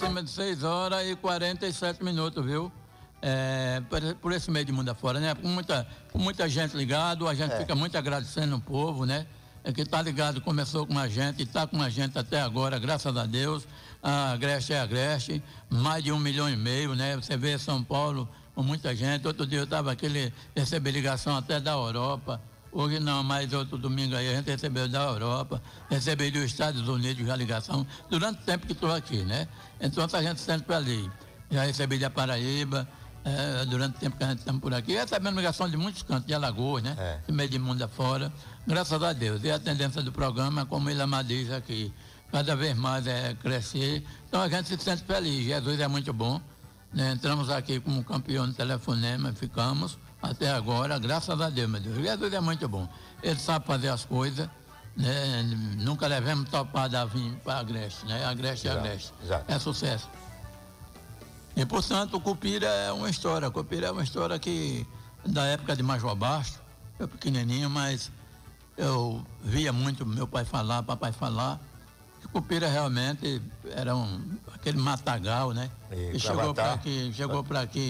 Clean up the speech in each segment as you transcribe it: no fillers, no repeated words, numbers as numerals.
cima de 6h47, viu? Por esse meio de mundo afora, né? Com muita gente ligado, a gente fica muito agradecendo o povo, né? Que tá ligado, começou com a gente, está com a gente até agora, graças a Deus. A Agreste é a Agreste, mais de 1,5 milhão, né? Você vê São Paulo com muita gente. Outro dia eu estava aqui, recebi ligação até da Europa. Hoje não, mas outro domingo aí a gente recebeu da Europa, recebi dos Estados Unidos a ligação, durante o tempo que estou aqui, né? Então a gente sempre ali. Já recebi da Paraíba, durante o tempo que a gente estamos por aqui, recebendo ligação de muitos cantos, de Alagoas, né? De meio de mundo afora, graças a Deus. E a tendência do programa, como ele diz aqui, cada vez mais crescer. Então a gente se sente feliz, Jesus é muito bom, né? Entramos aqui como campeão de telefonema, ficamos até agora, graças a Deus, meu Deus. Jesus é muito bom, ele sabe fazer as coisas, né? Nunca levamos topada a vir para a Agreste, né? Agreste é Agreste, é sucesso. E, portanto, o Cupira é uma história. Cupira é uma história que, da época de Major Basto, eu pequenininho, mas eu via muito meu pai falar, papai falar, que Cupira realmente era aquele matagal, né? E chegou para aqui, chegou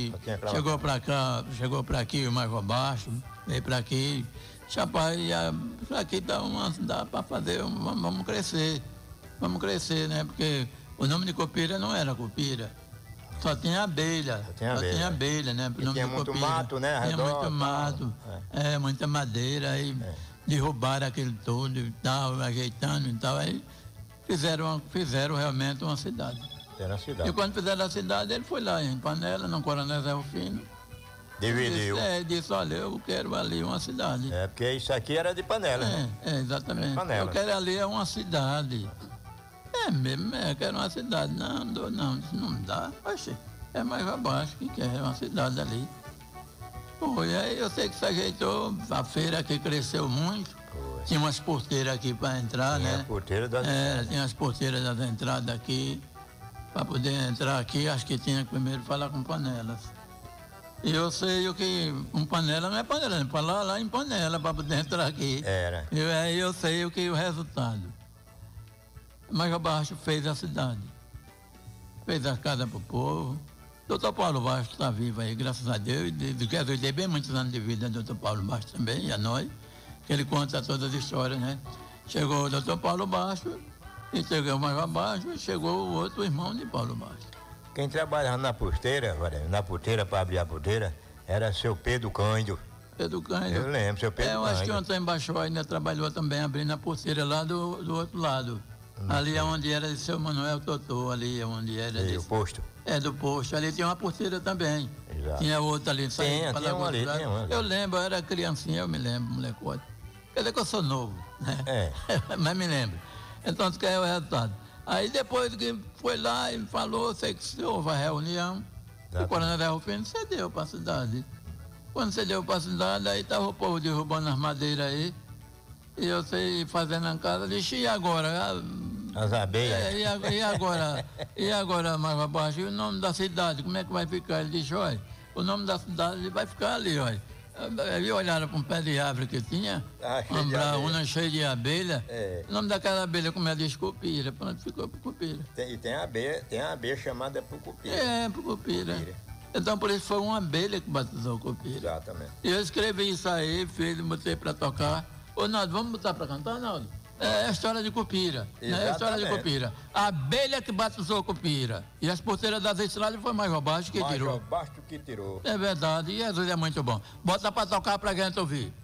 para aqui o Major Basto, veio para aqui, rapaz, aqui dá para fazer, vamos crescer, né? Porque o nome de Cupira não era Cupira. Só tinha abelha, né? E tinha muito mato, né? Tinha muito mato, muita madeira, aí derrubaram aquele todo e tal, ajeitando e tal, aí fizeram realmente uma cidade. Era a cidade. E quando fizeram a cidade, ele foi lá em Panela, no Coronel Zé Rufino. Dividiu. Disse, olha, eu quero ali uma cidade. Porque isso aqui era de Panela, né? Exatamente. Eu quero ali uma cidade. Mesmo, quero uma cidade. Não dá. Oxe, é mais abaixo que quer uma cidade ali. E aí eu sei que se ajeitou, a feira aqui cresceu muito. Tinha umas porteiras aqui para entrar, né? Tinha as porteiras das entradas aqui. Para poder entrar aqui, acho que tinha que primeiro falar com Panelas. E eu sei o que Panela não é Panela, é para lá em Panela para poder entrar aqui. Era. E aí eu sei o que o resultado. Mas abaixo fez a cidade, fez a casa para o povo. Doutor Paulo Basto está vivo aí, graças a Deus. Jesus deu bem muitos anos de vida, doutor Paulo Basto também, e a nós, que ele conta todas as histórias, né? Chegou o doutor Paulo Basto, e chegou mais abaixo, e chegou o outro irmão de Paulo Basto. Quem trabalhava na porteira para abrir a porteira, era seu Pedro Cândido. Pedro Cândido. Eu lembro, seu Pedro Cândido. Eu acho que o Antônio Baixó ainda trabalhou também abrindo a porteira lá do outro lado. Ali é onde era de seu Manuel Totô, ali é onde era. O posto? Do posto. Ali tinha uma porteira também. Exato. Tinha outra ali. Tinha uma ali. Eu lembro, eu era criancinha, eu me lembro, molecote. Quer dizer que eu sou novo, né? Mas me lembro. Então, que é o resultado. Aí depois que foi lá e falou, sei que houve a reunião, o Coronel Zé Rufino cedeu para a cidade. Quando cedeu para a cidade, aí estava o povo derrubando as madeiras aí. E eu sei, fazendo a casa, disse, e agora? As abelhas. E agora, mais abaixo, e o nome da cidade, como é que vai ficar? Ele disse, olha, o nome da cidade vai ficar ali, olha. Aí olharam para um pé de árvore que tinha, uma braúna cheia de abelha. O nome daquela abelha, como ela diz, Cupira, pronto, ficou pro Cupira. Tem a abelha chamada pro Cupira. Pro Cupira. Então por isso foi uma abelha que batizou o Cupira. Exatamente. E eu escrevi isso aí, botei para tocar. Ô Naldo, vamos botar para cantar, Naldo? É a história de Cupira. É a história de Cupira. A abelha que batizou Cupira. E as porteiras das estradas foi Major Basto que tirou. Major Basto que tirou. É verdade. E Jesus é muito bom. Bota para tocar pra gente ouvir.